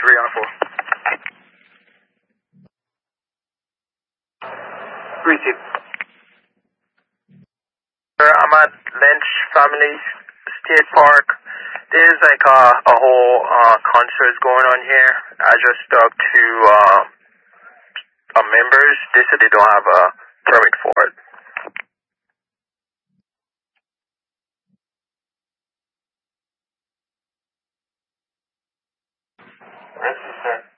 3 on 4. Receive. Sir, I'm at Lynch Family State Park. There's like a whole concert going on here. I just talked to members. They said they don't have a permit for it. Yes, sir.